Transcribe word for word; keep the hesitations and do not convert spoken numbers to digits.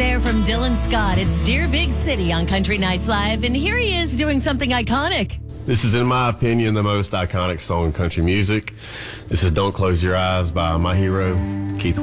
there from Dylan Scott. It's Dear Big City on Country Nights Live, and here he is doing something iconic. This is, in my opinion, the most iconic song in country music. This is Don't Close Your Eyes by my hero, Keith